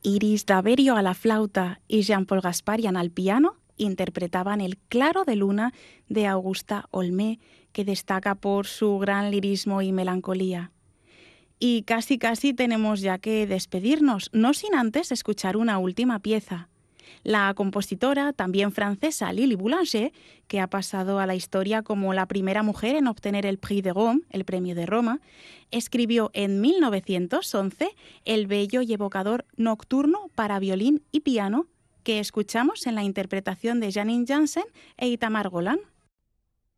Iris Daverio a la flauta y Jean-Paul Gasparian al piano interpretaban El claro de luna de Augusta Olmé, que destaca por su gran lirismo y melancolía. Y casi tenemos ya que despedirnos, no sin antes escuchar una última pieza. La compositora, también francesa, Lily Boulanger, que ha pasado a la historia como la primera mujer en obtener el Prix de Rome, el premio de Roma, escribió en 1911 el bello y evocador Nocturno para violín y piano, que escuchamos en la interpretación de Janine Jansen e Itamar Golan.